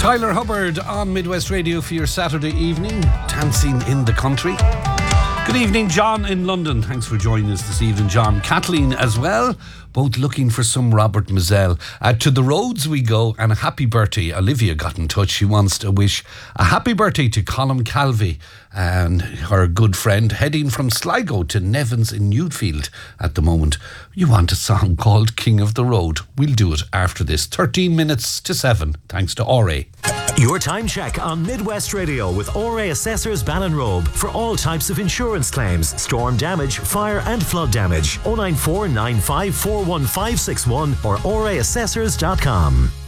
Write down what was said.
Tyler Hubbard on Midwest Radio for your Saturday evening, dancing in the country. Good evening, John in London. Thanks for joining us this evening, John. Kathleen as well, both looking for some Robert Mazel. To the roads we go, and a happy birthday. Olivia got in touch. She wants to wish a happy birthday to Colm Calvi and her good friend, heading from Sligo to Nevins in Newfield at the moment. You want a song called King of the Road? We'll do it after this. 13 minutes to 7, thanks to RA. Your time check on Midwest Radio with RA Assessors Ballinrobe for all types of insurance claims, storm damage, fire and flood damage. 094 95 41561 or raassessors.com.